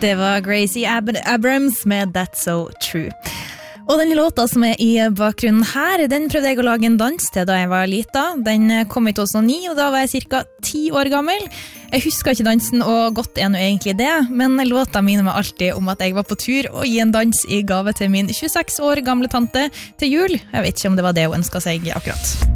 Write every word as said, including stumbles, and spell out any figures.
Det var Gracie Ab- Abrams med That's So True. Og den låta som er i bakgrunnen her, den prøvde jeg å lage en dans til da jeg var lita. Den kom i to tusen og ni, og da var jeg cirka ti år gammel. Jeg husker ikke dansen, og godt er nå egentlig det, men låta minner meg alltid om at jeg var på tur og gi en dans i gave til min tjueseks år gamle tante til jul. Jeg vet ikke om det var det hun ønsket seg akkurat.